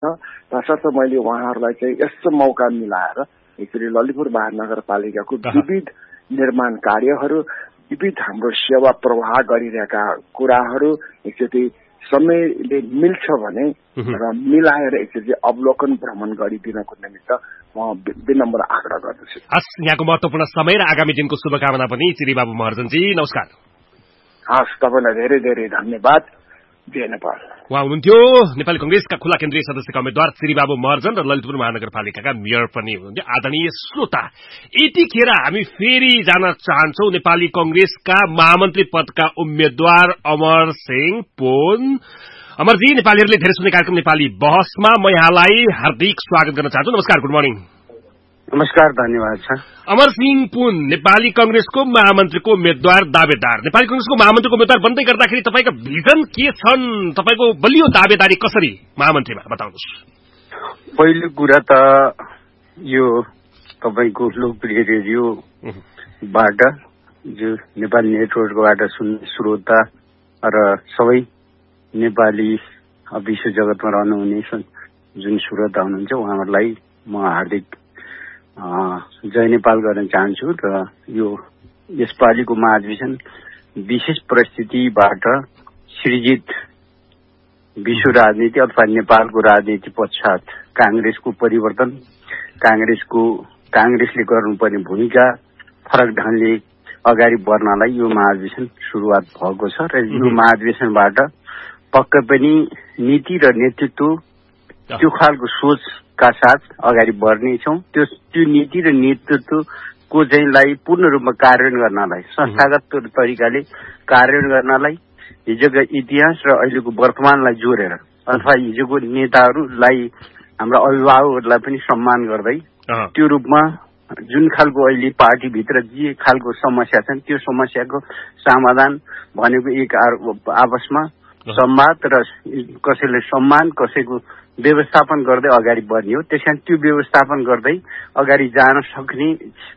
तसर्थ मैले उहाँहरूलाई चाहिँ यस्तो मौका मिलाएर एकचोटि ललितपुर महानगरपालिकाको विविध निर्माण कार्यहरू, विविध हाम्रो सेवा प्रवाह गरिरहेका कुराहरू एकचोटि समयले मिल्छ भने र मिलाएर एकचोटि अवलोकन भ्रमण गरिदिनको निमित्त म विनम्र आग्रह गर्दछु। हस्, यहाँको महत्त्वपूर्ण समय र आगामी दिनको शुभकामना पनि चिरीबाबु महर्जनजी। नमस्कार। हस्, तपाईँलाई धेरै धेरै धन्यवाद। जय नेपाल। उहाँ हुनुहुन्थ्यो नेपाली कंग्रेसका खुला केन्द्रीय सदस्यका उम्मेद्वार श्रीबाबु महर्जन र ललितपुर महानगरपालिकाका मेयर पनि हुनुहुन्थ्यो। आदरणीय श्रोता, यतिखेर हामी फेरि जान चाहन्छौ नेपाली कंग्रेसका महामन्त्री पदका उम्मेद्वार अमर सिंह पुन। अमरजी, नेपालीहरूले धेरै सुन्ने कार्यक्रम नेपाली बहसमा म यहाँलाई हार्दिक स्वागत गर्न चाहन्छु। नमस्कार, गुड मर्निङ। नमस्कार, धन्यवाद छ। अमर सिंह पुन, नेपाली कंग्रेसको महामन्त्रीको उम्मेद्वार दावेदार। नेपाली कंग्रेसको महामन्त्रीको उम्मेद्वार बन्दै गर्दाखेरि तपाईँका भिजन के छन्? तपाईँको बलियो दावेदारी कसरी महामन्त्रीमा बताउनुहोस्। पहिलो कुरा त यो तपाईँको लोकप्रिय रेडियोबाट जो नेपाली नेटवर्कबाट सुन्ने श्रोता र सबै नेपाली विश्व जगतमा रहनुहुने जुन श्रोता हुनुहुन्छ उहाँहरूलाई म हार्दिक जय नेपाल गर्न चाहन्छु। र यो यसपालिको महाधिवेशन विशेष परिस्थितिबाट सृजित विश्व राजनीति अथवा नेपालको राजनीति पश्चात कांग्रेसको परिवर्तन, कांग्रेसले गर्नुपर्ने भूमिका फरक ढंगले अगाडि बढ्नलाई यो महाधिवेशन सुरुवात भएको छ। र यो महाधिवेशनबाट पक्कै पनि नीति र नेतृत्व त्यो खालको सोचका साथ अगाडि बढ्नेछौँ। त्यो नीति र नेतृत्वको चाहिँलाई पूर्ण रूपमा कार्यान्वयन गर्नलाई, संस्थागत तरिकाले कार्यान्वयन गर्नलाई हिजोको इतिहास र अहिलेको वर्तमानलाई जोडेर अथवा हिजोको नेताहरूलाई हाम्रा अभिभावकहरूलाई पनि सम्मान गर्दै त्यो रूपमा जुन खालको अहिले पार्टीभित्र जे खालको समस्या छन् त्यो समस्याको समाधान भनेको एक आपसमा संवाद र कसैले सम्मान, कसैको व्यवस्थापन गर्दै अगाडि बढ्ने हो। त्यसकारण त्यो व्यवस्थापन गर्दै अगाडि जान सक्ने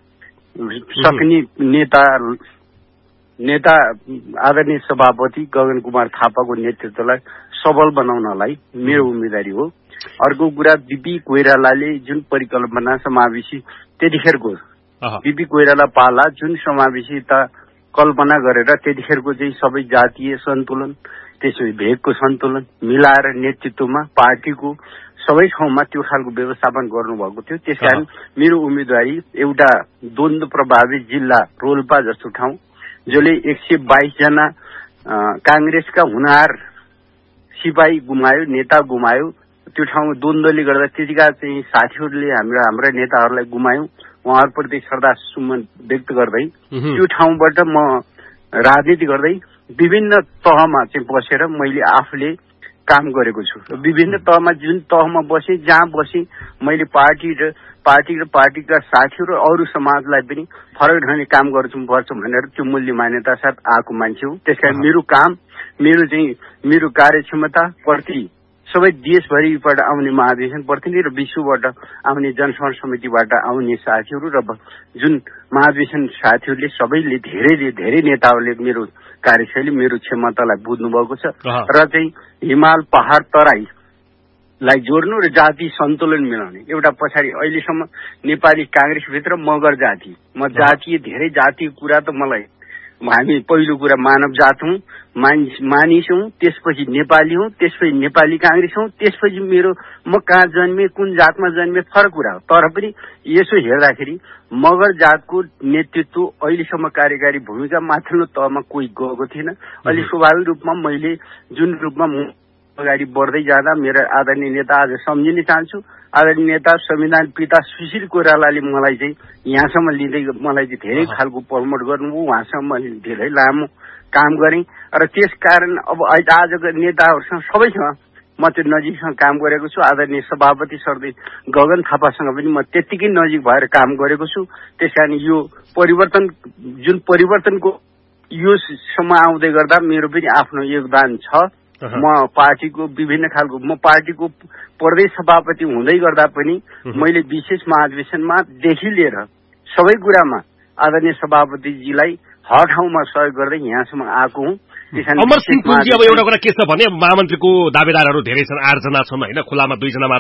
नेता आदरणीय सभापति गगन कुमार थापाको नेतृत्वलाई सबल बनाउनलाई मेरो उम्मेदवारी हो। अर्को कुरा, बीपी कोइरालाले जुन परिकल्पना समावेशी त्यतिखेरको बीपी कोइराला पाला जुन समावेशिता कल्पना गरेर त्यतिखेरको चाहिँ सबै जातीय सन्तुलन, त्यसपछि भेगको सन्तुलन मिलाएर नेतृत्वमा पार्टीको सबै ठाउँमा त्यो खालको व्यवस्थापन गर्नुभएको थियो। त्यसकारण मेरो उम्मेदवारी एउटा द्वन्द्व प्रभावित जिल्ला रोल्पा जस्तो ठाउँ जसले 122 जना कांग्रेसका हुनहार सिपाही गुमायो, नेता गुमायो, त्यो ठाउँमा द्वन्द्वले गर्दा त्यतिका चाहिँ साथीहरूले हाम्रा नेताहरूलाई गुमायौं। उहाँहरूप्रति श्रद्धा सुमन व्यक्त गर्दै त्यो ठाउँबाट म राजनीति गर्दै विभिन्न तहमा चाहिँ बसेर मैले आफूले काम गरेको छु। विभिन्न तहमा जुन तहमा बसेँ, जहाँ बसेँ, मैले पार्टी र पार्टीका साथीहरू र अरू समाजलाई पनि फरक ढंगले काम गर्नुपर्छ भनेर त्यो मूल्य मान्यता साथ आएको मान्छे हो। त्यसकारण मेरो काम, मेरो कार्यक्षमता प्रति सबै देशभरिबाट आउने महाधिवेशन प्रति र विश्वबाट आउने जनसभा समितिबाट आउने साथीहरू र जुन महाधिवेशन साथीहरूले सबैले धेरै नेताहरूले मेरो कार्यशैली, मेरो क्षमतालाई बुझ्नु भएको छ र चाहिँ हिमाल, पहाड, तराईलाई जोड्नु र जाति सन्तुलन मिलाउने एउटा पछाडि अहिलेसम्म नेपाली कांग्रेसभित्र मगर जाति, म जातीय धेरै जातिको कुरा त मलाई, हामी पहिलो कुरा मानव जात हौं, मानिस हौं, त्यसपछि नेपाली हौं, त्यसपछि नेपाली कांग्रेस हौं, त्यसपछि म कहाँ जन्मे, कुन जातमा जन्मे फरक कुरा हो। तर पनि यसो हेर्दाखेरि मगर जातको नेतृत्व अहिलेसम्म कार्यकारी भूमिका माथिल्लो तहमा कोही गएको थिएन। अहिले स्वाभाविक रूपमा मैले जुन रूपमा अगाडि बढ्दै जाँदा मेरा आदरणीय नेता आज सम्झिन चाहन्छु, आदरणीय नेता संविधान पिता सुशील कोइरालाले मलाई चाहिँ यहाँसम्म लिँदै मलाई चाहिँ धेरै खालको प्रमोट गर्नुभयो। उहाँसँग मैले धेरै लामो काम गरेँ र त्यसकारण अब आजको नेताहरूसँग सबैसँग म त्यो नजिकसँग काम गरेको छु। आदरणीय सभापति सर्दै गगन थापासँग पनि म त्यत्तिकै नजिक भएर काम गरेको छु। त्यसकारण यो परिवर्तनको यो सम्म आउँदै गर्दा मेरो पनि आफ्नो योगदान छ। म पार्टीको विभिन्न खालको, म पार्टीको प्रदेश सभापति हुँदै गर्दा पनि मैले विशेष महाधिवेशनमा देखि लिएर सबै कुरामा आदरणीय सभापतिजीलाई हर ठाउँमा सहयोग गर्दै यहाँसम्म आएको हुँ। अमर सिंह पुनजी, अब एउटा कुरा के छ भने महामन्त्रीको दावेदारहरू धेरै छन्, 8 जना छन् होइन, खुलामा 2 जना